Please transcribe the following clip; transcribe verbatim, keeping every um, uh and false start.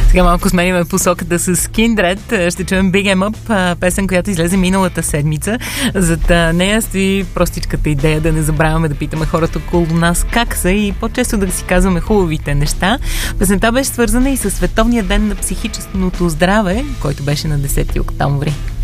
Сега малко сменяме посоката с Kindred. Ще чуем Big Em Up, песен, която излезе миналата седмица. За нея стои простичката идея да не забравяме да питаме хората около нас как са и по-често да си казваме хубавите неща. Песента беше свързана и със Световния ден на психическото здраве, който беше на десети октомври.